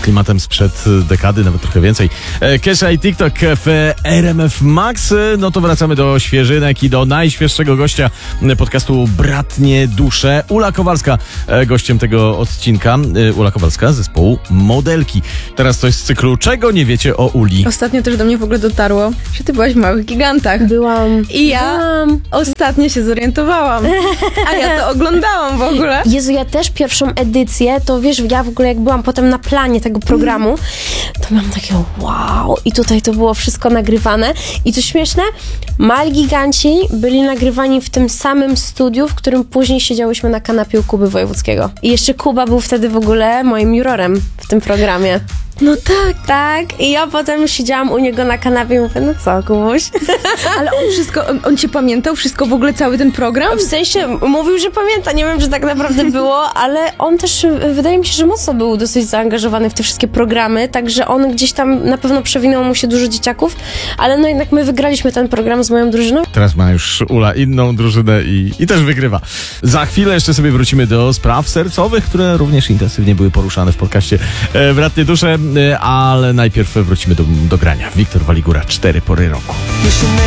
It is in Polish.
klimatem sprzed dekady, nawet trochę więcej. Kesha i TikTok w RMF Max. No to wracamy do świeżynek i do najświeższego gościa podcastu Bratnie Dusze. Ula Kowalska gościem tego odcinka. Ula Kowalska z zespołu Modelki. Teraz coś z cyklu Czego nie wiecie o Uli? Ostatnio też do mnie w ogóle dotarło, że ty byłaś w Małych Gigantach. Byłam. I ja ostatnio się zorientowałam. A ja to oglądałam w ogóle. Jezu, ja też pierwszą edycję, to wiesz, ja w ogóle jak byłam potem na planie tego programu, to miałam takie wow. I tutaj to było wszystko nagrywane. I co śmieszne, Mali Giganci byli nagrywani w tym samym studiu, w którym później siedziałyśmy na kanapie u Kuby Wojewódzkiego. I jeszcze Kuba był wtedy w ogóle moim jurorem w tym programie. No tak. Tak, i ja potem siedziałam u niego na kanapie i mówię, no co, Kubuś? Ale on cię pamiętał? Wszystko w ogóle, cały ten program? W sensie mówił, że pamięta, nie wiem, czy tak naprawdę było, ale on też, wydaje mi się, że mocno był dosyć zaangażowany w te wszystkie programy, także on gdzieś tam na pewno przewinęło mu się dużo dzieciaków, ale no jednak my wygraliśmy ten program z moją drużyną. Teraz ma już Ula inną drużynę i też wygrywa. Za chwilę jeszcze sobie wrócimy do spraw sercowych, które również intensywnie były poruszane w podcaście Bratnie Dusze, ale najpierw wrócimy do grania. Wiktor Waligura, 4 pory roku.